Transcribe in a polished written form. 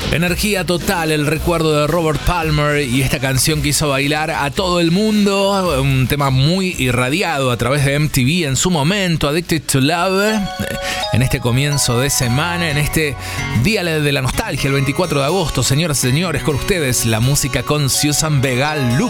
Energía total, el recuerdo de Robert Palmer y esta canción que hizo bailar a todo el mundo. Un tema muy irradiado a través de MTV en su momento, Addicted to Love. En este comienzo de semana, en este día de la nostalgia, el 24 de agosto, señoras y señores, con ustedes la música con Susan Vega.